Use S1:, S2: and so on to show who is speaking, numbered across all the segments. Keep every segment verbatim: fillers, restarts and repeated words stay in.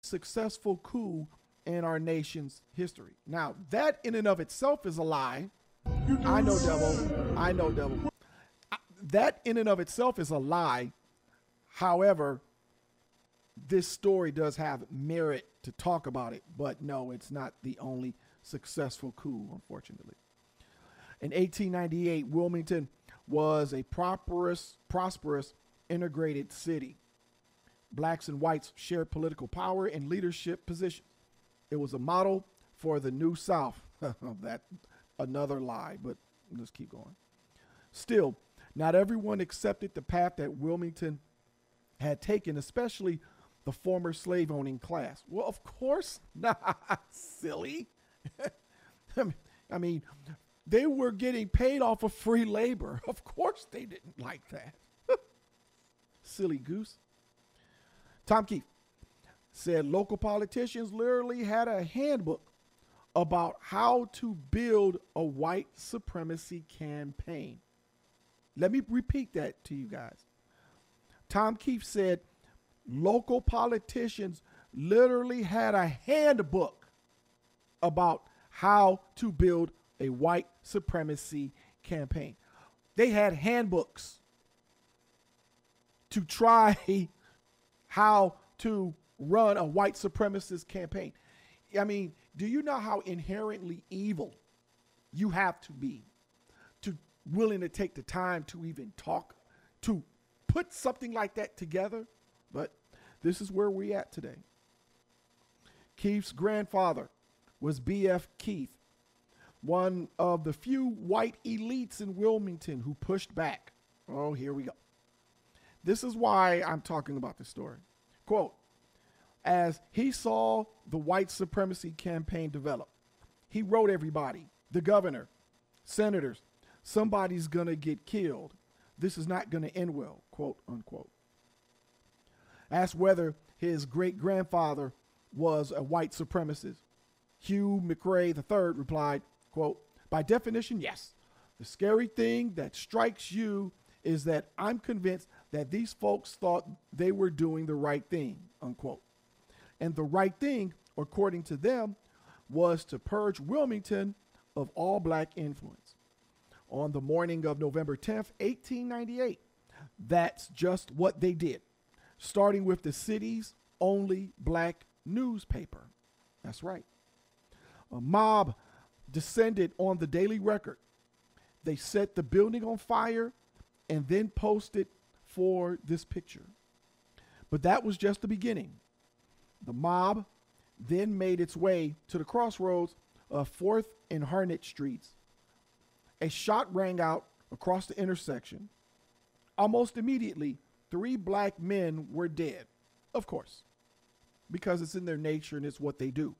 S1: successful coup in our nation's history. Now, that in and of itself is a lie. I know, devil. I know, devil. That in and of itself is a lie. However, this story does have merit to talk about it, but no, it's not the only successful coup, unfortunately. In eighteen ninety-eight, Wilmington was a prosperous, prosperous, integrated city. Blacks and whites shared political power and leadership positions. It was a model for the New South. That another lie, but let's keep going. Still, not everyone accepted the path that Wilmington had taken, especially the former slave-owning class. Well, of course not, silly. I mean, they were getting paid off of free labor. Of course they didn't like that. Silly goose. Tom Keefe said local politicians literally had a handbook about how to build a white supremacy campaign. Let me repeat that to you guys. Tom Keefe said local politicians literally had a handbook about how to build a white supremacy campaign. They had handbooks to try how to run a white supremacist campaign. I mean, do you know how inherently evil you have to be to willing to take the time to even talk, to put something like that together? But this is where we're at today. Keefe's grandfather was B F Keith, one of the few white elites in Wilmington who pushed back. Oh, here we go. This is why I'm talking about this story. Quote, as he saw the white supremacy campaign develop, he wrote everybody, the governor, senators, somebody's going to get killed. This is not going to end well, quote unquote. Asked whether his great-grandfather was a white supremacist, Hugh McRae the third replied, quote, by definition, yes. The scary thing that strikes you is that I'm convinced that these folks thought they were doing the right thing, unquote. And the right thing, according to them, was to purge Wilmington of all black influence. On the morning of November tenth, eighteen ninety-eight, that's just what they did, starting with the city's only black newspaper. That's right. A mob descended on the Daily Record. They set the building on fire and then posted for this picture. But that was just the beginning. The mob then made its way to the crossroads of fourth and Harnett Streets. A shot rang out across the intersection. Almost immediately, three black men were dead. Of course, because it's in their nature and it's what they do.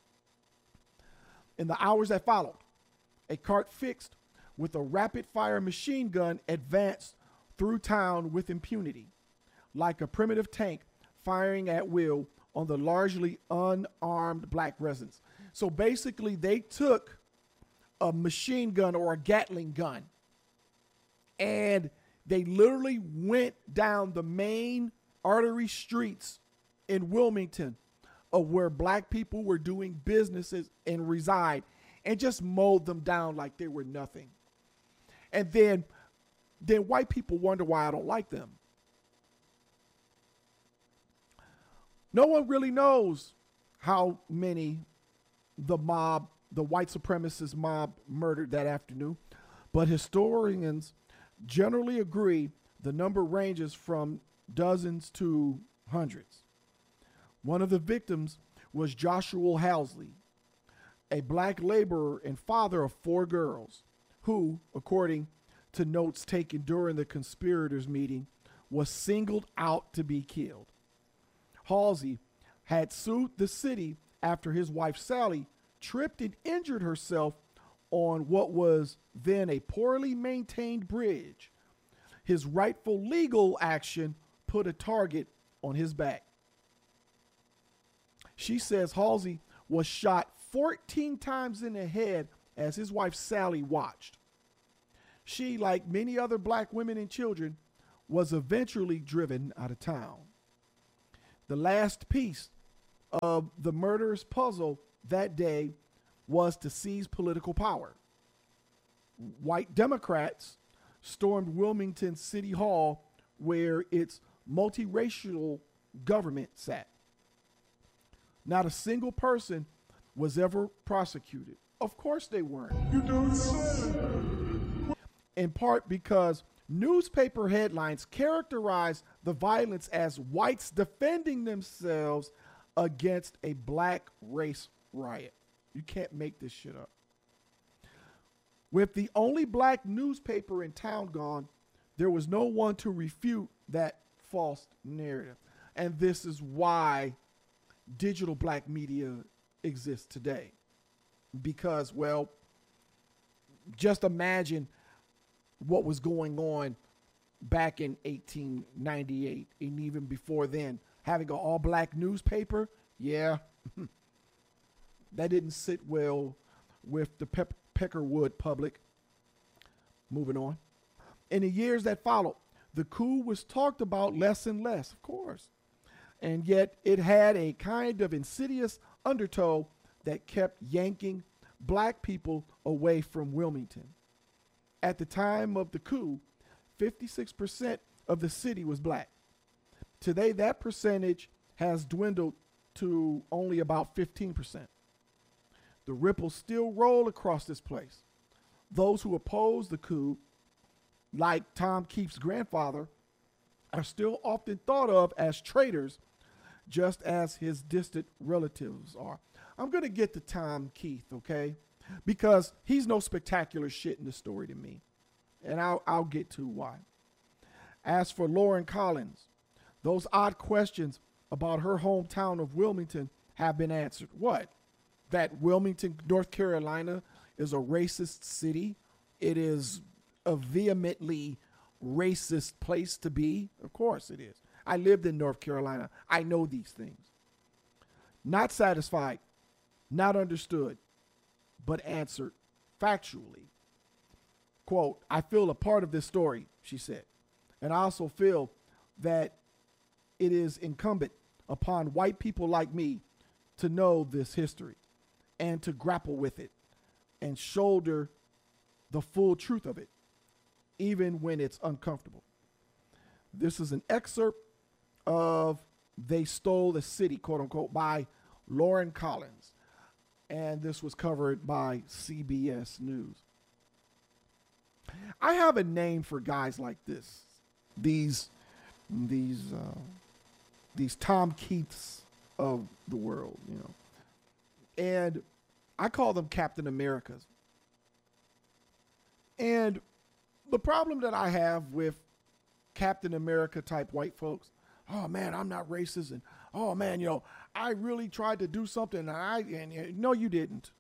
S1: In the hours that followed, a cart fixed with a rapid-fire machine gun advanced through town with impunity, like a primitive tank firing at will on the largely unarmed black residents. So basically, they took a machine gun or a Gatling gun, and they literally went down the main artery streets in Wilmington of where black people were doing businesses and reside, and just mowed them down like they were nothing. And then, then white people wonder why I don't like them. No one really knows how many the mob, the white supremacist mob, murdered that afternoon, but historians generally agree the number ranges from dozens to hundreds. One of the victims was Joshua Halsley, a black laborer and father of four girls, who, according to notes taken during the conspirators' meeting, was singled out to be killed. Halsey had sued the city after his wife Sally tripped and injured herself on what was then a poorly maintained bridge. His rightful legal action put a target on his back. She says Halsey was shot fourteen times in the head as his wife Sally watched. She, like many other black women and children, was eventually driven out of town. The last piece of the murderous puzzle that day was to seize political power. White Democrats stormed Wilmington City Hall, where its multiracial government sat. Not a single person was ever prosecuted. Of course they weren't. You don't say. In part because newspaper headlines characterized the violence as whites defending themselves against a black race riot. You can't make this shit up. With the only black newspaper in town gone, there was no one to refute that false narrative. And this is why digital black media exists today. Because, well, just imagine what was going on back in eighteen ninety-eight and even before then. Having an all black newspaper, yeah, that didn't sit well with the Pe- Peckerwood public. Moving on. In the years that followed, the coup was talked about less and less, of course. And yet it had a kind of insidious undertow that kept yanking black people away from Wilmington. At the time of the coup, fifty-six percent of the city was black. Today, that percentage has dwindled to only about fifteen percent. The ripples still roll across this place. Those who oppose the coup, like Tom Keefe's grandfather, are still often thought of as traitors, just as his distant relatives are. I'm going to get to Tom Keefe, okay? Because he's no spectacular shit in the story to me. And I'll, I'll get to why. As for Lauren Collins, those odd questions about her hometown of Wilmington have been answered. What? That Wilmington, North Carolina is a racist city. It is a vehemently racist place to be. Of course it is. I lived in North Carolina. I know these things. Not satisfied, not understood, but answered factually. Quote, I feel a part of this story, she said. And I also feel that it is incumbent upon white people like me to know this history and to grapple with it and shoulder the full truth of it, even when it's uncomfortable. This is an excerpt of They Stole the City, quote unquote, by Lauren Collins. And this was covered by C B S News. I have a name for guys like this. These, these, uh, these Tom Keiths of the world, you know. And I call them Captain Americas. And the problem that I have with Captain America type white folks, oh man, I'm not racist, and oh man, you know, I really tried to do something, and I, and, and no, you didn't.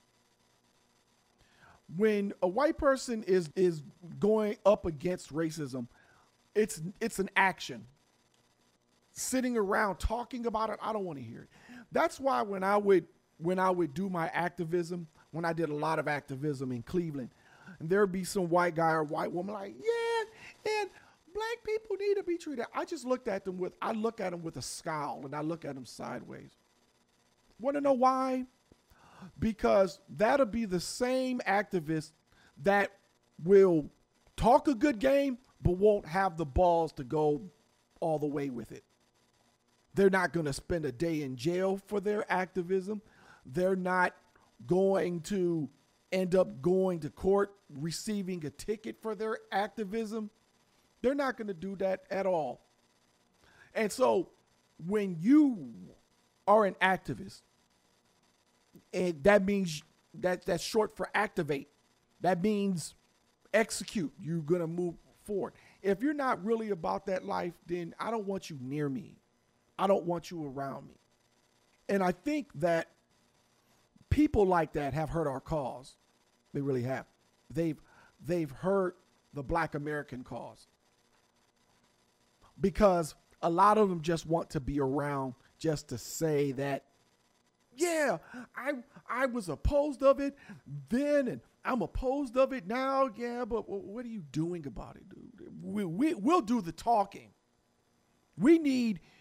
S1: When a white person is is going up against racism, it's it's an action. Sitting around talking about it, I don't want to hear it. That's why when I would when I would do my activism, when I did a lot of activism in Cleveland, and there'd be some white guy or white woman like, yeah, and black people need to be treated. I just looked at them with, I look at them with a scowl, and I look at them sideways. Want to know why? Because that'll be the same activist that will talk a good game, but won't have the balls to go all the way with it. They're not going to spend a day in jail for their activism. They're not going to end up going to court, receiving a ticket for their activism. They're not going to do that at all. And so when you are an activist, and that means that that's short for activate. That means execute. You're going to move forward. If you're not really about that life, then I don't want you near me. I don't want you around me. And I think that people like that have hurt our cause. They really have. They've they've hurt the Black American cause. Because a lot of them just want to be around just to say that, yeah, I I was opposed of it then, and I'm opposed of it now. Yeah, but what are you doing about it, dude? We, we, we'll do the talking. We need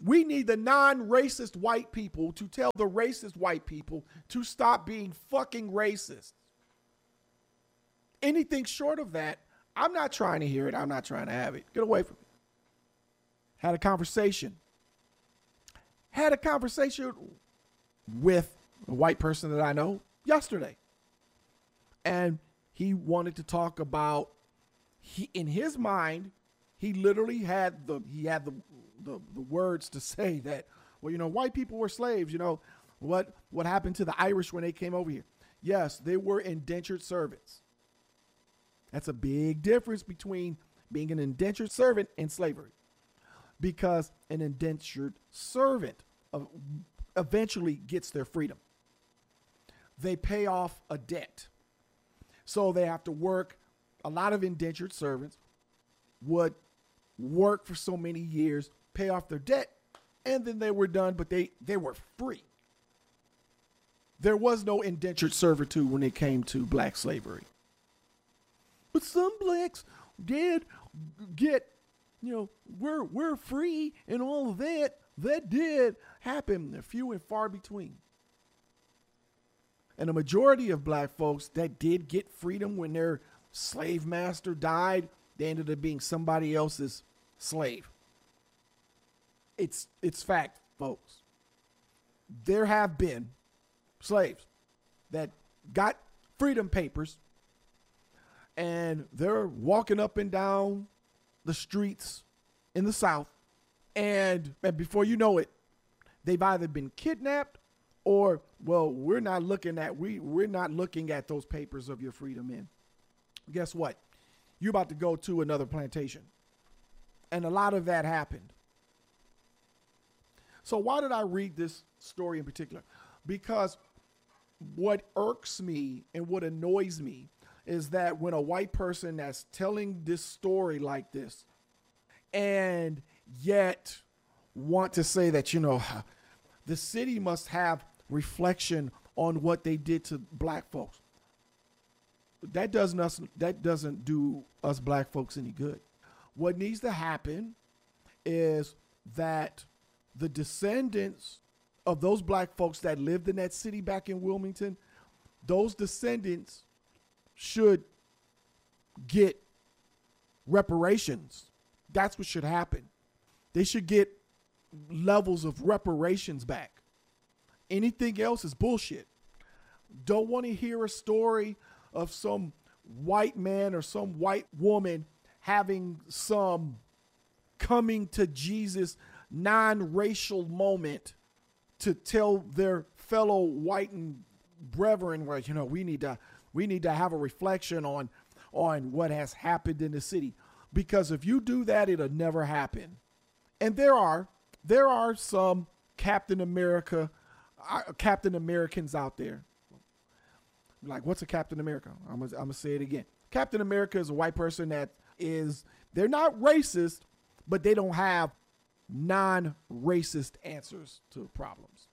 S1: We need the non-racist white people to tell the racist white people to stop being fucking racist. Anything short of that, I'm not trying to hear it. I'm not trying to have it. Get away from me. Had a conversation. Had a conversation with a white person that I know yesterday. And he wanted to talk about, he in his mind, he literally had the he had the, the the words to say that, well, you know, white people were slaves. You know, what what happened to the Irish when they came over here? Yes, they were indentured servants. That's a big difference between being an indentured servant and slavery, because an indentured servant eventually gets their freedom. They pay off a debt. So they have to work. A lot of indentured servants would work for so many years, pay off their debt, and then they were done, but they, they were free. There was no indentured servitude when it came to black slavery. But some blacks did get, you know, we're, we're free and all of that. That did happen, a few and far between. And a majority of black folks that did get freedom when their slave master died, they ended up being somebody else's slave. It's it's fact, folks. There have been slaves that got freedom papers and they're walking up and down the streets in the South, and, and before you know it, they've either been kidnapped or, well, we're not looking at we we're not looking at those papers of your freedom in. Guess what? You're about to go to another plantation. And a lot of that happened. So why did I read this story in particular? Because what irks me and what annoys me is that when a white person that's telling this story like this and yet want to say that, you know, the city must have reflection on what they did to black folks. That doesn't us, that doesn't do us black folks any good. What needs to happen is that the descendants of those black folks that lived in that city back in Wilmington, those descendants should get reparations. That's what should happen. They should get levels of reparations back. Anything else is bullshit. Don't want to hear a story of some white man or some white woman having some coming to Jesus non-racial moment to tell their fellow white and brethren, well, you know, we need to we need to have a reflection on on what has happened in the city. Because if you do that, it'll never happen. And there are there are some Captain America uh, Captain Americans out there. Like, what's a Captain America? I'm gonna, I'm gonna say it again. Captain America is a white person that is, they're not racist, but they don't have non-racist answers to problems.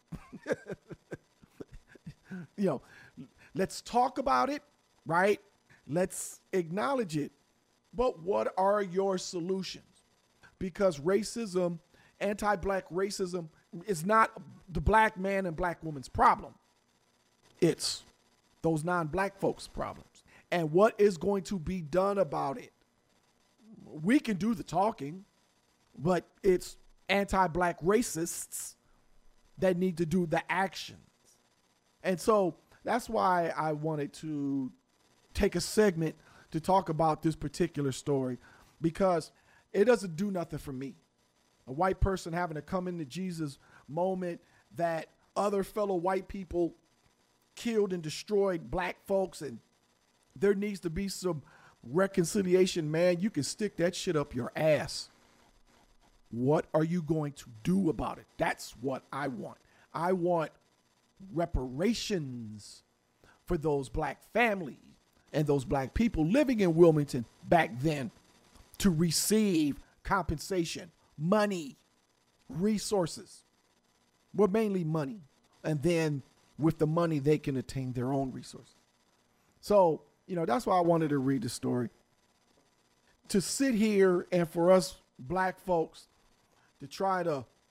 S1: You know, let's talk about it, right? Let's acknowledge it. But what are your solutions? Because racism, anti-black racism, is not the black man and black woman's problem. It's those non-black folks' problems. And what is going to be done about it? We can do the talking, but it's anti-black racists that need to do the actions. And so that's why I wanted to take a segment to talk about this particular story, because it doesn't do nothing for me. A white person having to come into Jesus moment that other fellow white people killed and destroyed black folks, and there needs to be some reconciliation, man. You can stick that shit up your ass. What are you going to do about it? That's what I want. I want reparations for those black families and those black people living in Wilmington back then to receive compensation, money, resources, well, mainly money. And then with the money, they can attain their own resources. So, you know, that's why I wanted to read the story. To sit here and for us black folks to try to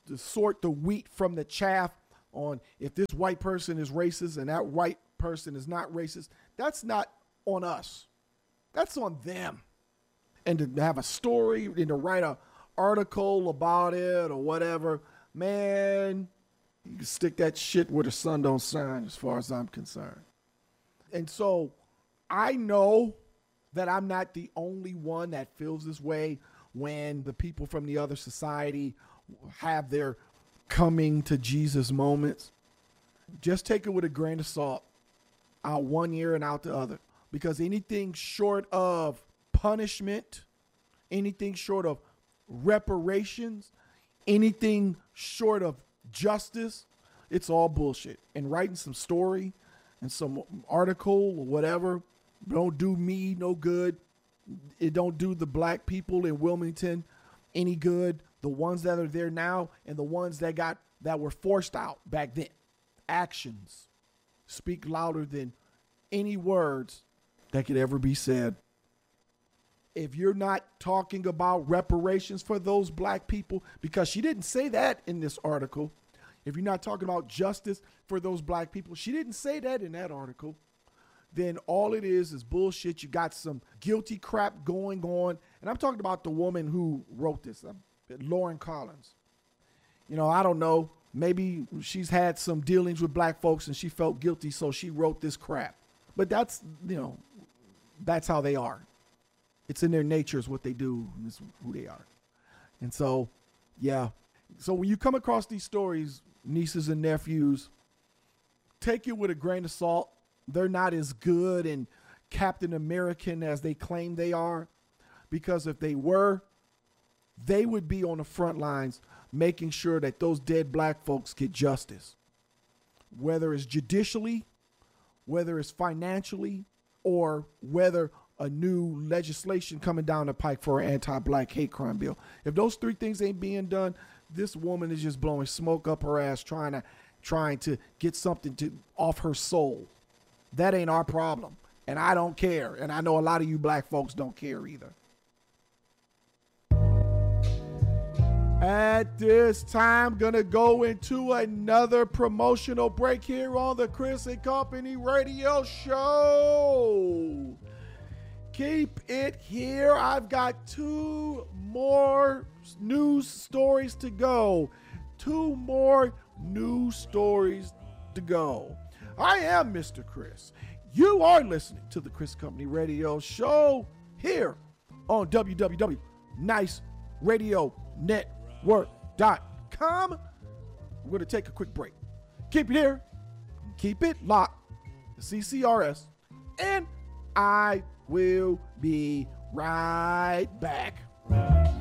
S1: to sort the wheat from the chaff on if this white person is racist and that white person is not racist. That's not on us. That's on them. And to have a story and to write an article about it or whatever, man, you can stick that shit where the sun don't shine as far as I'm concerned. And so I know that I'm not the only one that feels this way when the people from the other society have their coming to Jesus moments. Just take it with a grain of salt, out one ear and out the other. Because anything short of punishment, anything short of reparations, anything short of justice, it's all bullshit. And writing some story and some article or whatever don't do me no good. It don't do the black people in Wilmington any good. The ones that are there now and the ones that got that were forced out back then. Actions speak louder than any words that could ever be said. If you're not talking about reparations for those black people, because she didn't say that in this article. If you're not talking about justice for those black people, she didn't say that in that article, then all it is is bullshit. You got some guilty crap going on. And I'm talking about the woman who wrote this, um, Lauren Collins. You know, I don't know. Maybe she's had some dealings with black folks and she felt guilty, so she wrote this crap. But that's, you know, that's how they are. It's in their nature is what they do. And it's who they are. And so, yeah. So when you come across these stories, nieces and nephews, take it with a grain of salt. They're not as good and Captain American as they claim they are. Because if they were, they would be on the front lines making sure that those dead black folks get justice. Whether it's judicially, whether it's financially, or whether a new legislation coming down the pike for an anti-black hate crime bill. If those three things ain't being done, this woman is just blowing smoke up her ass trying to trying to get something to off her soul. That ain't our problem. And I don't care. And I know a lot of you black folks don't care either. At this time, gonna go into another promotional break here on the Chris and Company Radio Show. Keep it here. I've got two more news stories to go. Two more news stories to go. I am Mister Chris. You are listening to the Chris Company Radio Show here on w w w dot nice radio network dot com. We're going to take a quick break. Keep it here. Keep it locked. The C C R S. And I will be right back.